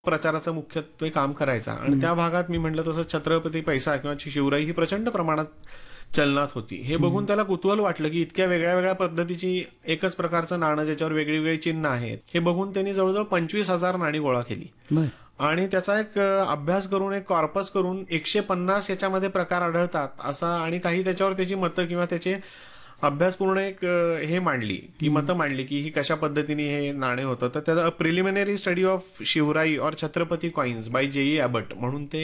प्रचाराचं मुख्यत्वे काम करायचा आणि त्या भागात मी म्हटलं तसं छत्रपती पैसा किंवा शिवराई ही प्रचंड प्रमाणात चलनात होती. हे बघून त्याला कुतूहल वाटलं की इतक्या वेगळ्या वेगळ्या पद्धतीची एकच प्रकारचं नाणं ज्याच्यावर वेगळी चिन्ह आहेत, हे बघून त्यांनी जवळजवळ 25,000 नाणी गोळा केली आणि त्याचा एक अभ्यास करून एक कॉर्पस करून 150 याच्यामध्ये प्रकार आढळतात असा आणि काही त्याच्यावर त्याची मतं किंवा त्याचे अभ्यासपूर्ण एक हे मांडली की मतं मांडली की ही कशा पद्धतीने हे नाणे होतं. तर त्याचा प्रिलिमिनरी स्टडी ऑफ शिवराई और छत्रपती कॉइन्स बाय J.E. ॲबट म्हणून ते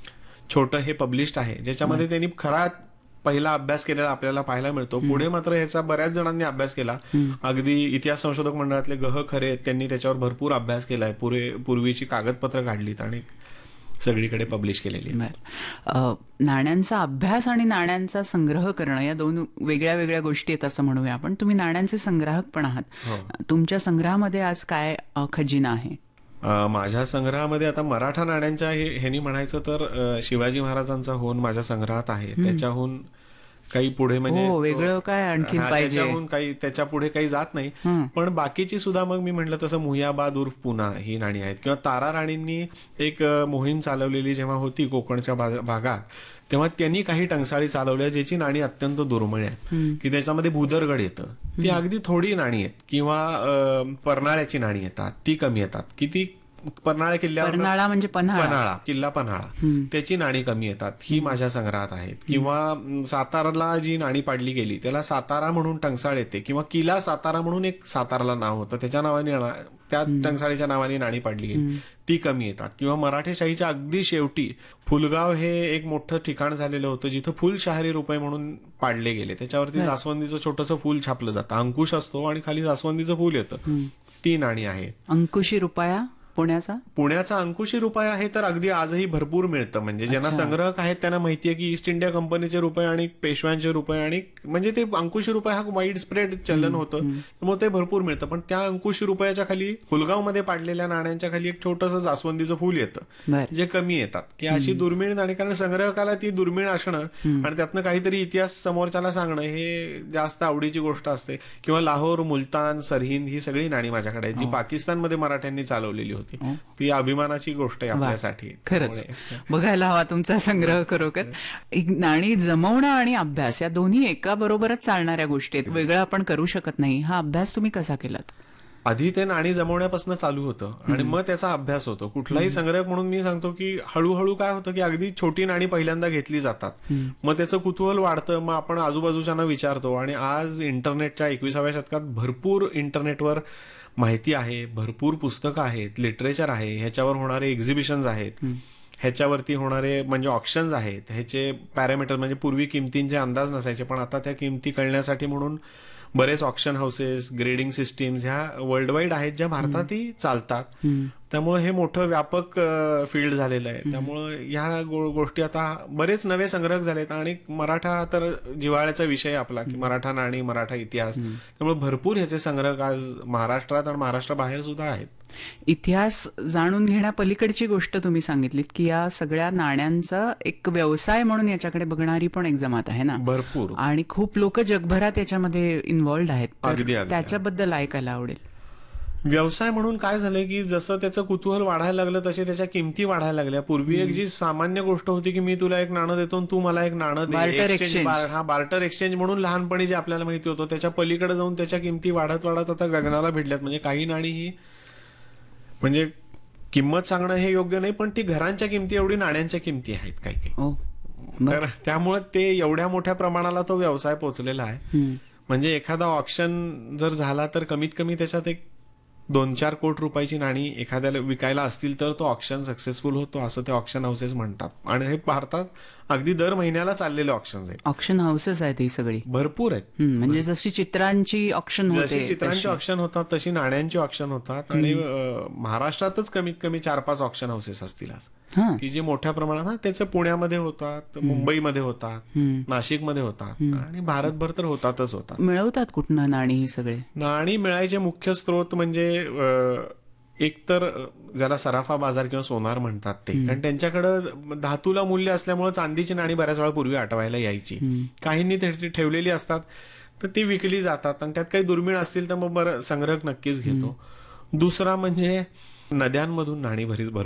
छोटं हे पब्लिश्ड आहे, ज्याच्यामध्ये त्यांनी खरा पहिला अभ्यास केलेला आपल्याला पाहायला मिळतो. पुढे मात्र ह्याचा बऱ्याच जणांनी अभ्यास केला. अगदी इतिहास संशोधक मंडळातले गह खरे त्यांनी त्याच्यावर भरपूर अभ्यास केलाय, पूर्वीची कागदपत्र काढलीत आणि सगळीकडे पब्लिश केलेली आहे. नाण्यांचा अभ्यास आणि नाण्यांचा संग्रह करणं या दोन वेगळ्या वेगळ्या गोष्टी आहेत असं म्हणूया आपण. तुम्ही नाण्यांचे संग्राहक पण आहात. तुमच्या संग्रहामध्ये आज काय खजिना आहे? माझ्या संग्रहामध्ये आता मराठा नाण्यांच्या ह्यानी म्हणायचं तर शिवाजी महाराजांचा होऊन माझ्या संग्रहात आहे. त्याच्याहून काही पुढे म्हणजे वेगळं काय आणखी पाहिजे, त्याच्याहून काही त्याच्या पुढे काही जात नाही. पण बाकीची सुद्धा मग मी म्हटलं तसं मुहियाबाद उर्फ पुना ही नाणी आहेत किंवा तारा राणींनी एक मोहीम चालवलेली जेव्हा होती कोकणच्या भागात, तेव्हा त्यांनी काही टंकसाळी चालवल्या ज्याची नाणी अत्यंत दुर्मिळ आहेत की त्याच्यामध्ये भूदरगड येतं. ती अगदी थोडी नाणी आहेत किंवा पन्हाळ्याची नाणी येतात, ती कमी येतात. किती पन्हाळा किल्ल्यावर म्हणजे पन्हाळा किल्ला पन्हाळा त्याची नाणी कमी येतात, ही माझ्या संग्रहात आहेत. किंवा साताराला जी नाणी पाडली गेली त्याला सातारा म्हणून टंकसाळ येते किंवा किला सातारा म्हणून एक साताराला नाव होतं, त्याच्या नावाने त्या टंकसाळीच्या नावाने नाणी पाडली गेली, ती कमी येतात. किंवा मराठेशाहीच्या अगदी शेवटी फुलगाव हे एक मोठं ठिकाण झालेलं होतं जिथं फुलशहारी रुपये म्हणून पाडले गेले. त्याच्यावरती जास्वंदीचं छोटंसं फुल छापलं जातं, अंकुश असतो आणि खाली जास्वंदीचं फुल येतं, ती नाणी आहेत. अंकुशी रुपया पुण्याचा अंकुशी रुपया आहे तर अगदी आजही भरपूर मिळतं. म्हणजे ज्यांना संग्रहक आहेत त्यांना माहितीये की ईस्ट इंडिया कंपनीचे रुपये आणि पेशव्यांचे रुपये आणि म्हणजे ते अंकुशी रुपया हा वाईड स्प्रेड चलन होतं, त्यामुळे ते भरपूर मिळतं. पण त्या अंकुशी रुपयाच्या खाली फुलगावमध्ये पाडलेल्या नाण्यांच्या खाली एक छोटंसं जास्वंदीचं फुल येतं, जे कमी येतात. की अशी दुर्मिळ नाणी, कारण संग्रहकाला ती दुर्मिळ असणं आणि त्यातनं काहीतरी इतिहास समोरच्याला सांगणं हे जास्त आवडीची गोष्ट असते. किंवा लाहोर, मुलतान, सरहिंद ही सगळी नाणी माझ्याकडे आहेत जी पाकिस्तानमध्ये मराठ्यांनी चालवलेली होती. ती अभिमानाची गोष्ट आहे आपल्यासाठी. खरंच बघायला हवा तुमचा संग्रह. खरोखर नाणी जमवणं आणि अभ्यास या दोन्ही एका बरोबरच चालणाऱ्या गोष्टी आहेत, वेगळं आपण करू शकत नाही. हा अभ्यास तुम्ही कसा केलात? आधी ते नाणी जमवण्यापासून चालू होतं आणि मग त्याचा अभ्यास होतो. कुठलाही संग्रहक म्हणून मी सांगतो की हळूहळू काय होतं की अगदी छोटी नाणी पहिल्यांदा घेतली जातात, मग त्याचं कुतूहल वाढतं, मग आपण आजूबाजूच्यांना विचारतो. आणि आज इंटरनेटच्या 21व्या शतकात भरपूर इंटरनेटवर माहिती आहे, भरपूर पुस्तकं आहेत, लिटरेचर आहे, ह्याच्यावर होणारे एक्झिबिशन्स आहेत, ह्याच्यावरती होणारे म्हणजे ऑक्शन्स आहेत, ह्याचे पॅरामीटर म्हणजे पूर्वी किमतींचे अंदाज नसायचे पण आता त्या किमती कळण्यासाठी म्हणून बरेच ऑक्शन हाऊसेस, ग्रेडिंग सिस्टीम्स ह्या वर्ल्ड वाईड आहेत ज्या भारतातही चालतात. त्यामुळे हे मोठं व्यापक फील्ड झालेलं आहे. त्यामुळे ह्या गोष्टी आता बरेच नवे संग्रहक झालेत आणि मराठा तर जिव्हाळ्याचा विषय आपला की मराठा नाणी, मराठा इतिहास, त्यामुळे भरपूर ह्याचे संग्रहक आज महाराष्ट्रात आणि महाराष्ट्राबाहेर सुद्धा आहेत. इतिहास जाणून घेण्यापलीकडची गोष्ट तुम्ही सांगितलीत की या सगळ्या नाण्यांचा एक व्यवसाय म्हणून याच्याकडे बघणारी पण एक जमात आहे ना, भरपूर, आणि खूप लोक जगभरात याच्यामध्ये इन्व्हॉल्ड आहेत. त्याच्याबद्दल ऐकायला आवडेल. व्यवसाय म्हणून काय झालंय की जसं त्याचं कुतूहल वाढायला लागलं तसे त्याच्या किमती वाढायला लागल्या. पूर्वी एक जी सामान्य गोष्ट होती की मी तुला एक नाणं देतो तू मला एक नाणं दे, हा बार्टर एक्सचेंज म्हणून लहानपणी जे आपल्याला माहिती होतं, त्याच्या पलीकडे जाऊन त्याच्या किमती वाढत वाढत आता गगनाला भिडल्यात. म्हणजे काही नाणी ही म्हणजे किंमत सांगणं हे योग्य नाही, पण ती घरांच्या किमती एवढी नाण्यांच्या किमती आहेत काही. तर त्यामुळे ते एवढ्या मोठ्या प्रमाणाला तो व्यवसाय पोहोचलेला आहे. म्हणजे एखादा ऑक्शन जर झाला तर कमीत कमी त्याच्यात एक 2-4 कोटी रुपयाची नाणी एखाद्याला विकायला असतील तर तो ऑक्शन सक्सेसफुल होतो, असं ते ऑक्शन हाऊसेस म्हणतात. आणि हे भारतात अगदी दर महिन्याला चाललेले ऑक्शन्स आहेत. ऑक्शन हाऊसेस आहेत ही सगळी, भरपूर आहेत. म्हणजे जशी चित्रांची ऑक्शन होते, जशी चित्रांची ऑक्शन होतात तशी नाण्यांची ऑक्शन होतात. आणि महाराष्ट्रातच कमीत कमी 4-5 ऑक्शन हाऊसेस असतील आज की जे मोठ्या प्रमाणात त्याचं पुण्यामध्ये होतात, मुंबईमध्ये होतात, नाशिकमध्ये होतात आणि भारतभर तर होतातच होतात. मिळवतात कुठनं नाणी? ही सगळे नाणी मिळायचे मुख्य स्रोत म्हणजे एक तर ज्याला सराफा बाजार किंवा सोनार म्हणतात ते, कारण त्यांच्याकडे धातूला मूल्य असल्यामुळे चांदीची नाणी बऱ्याच वेळा पूर्वी आठवायला यायची. काहींनी ठेवलेली असतात तर ती विकली जातात आणि त्यात काही दुर्मिळ असतील तर मग बरं संग्रहक नक्कीच घेतो. दुसरा म्हणजे नद्यांमधून नाणी भरपूर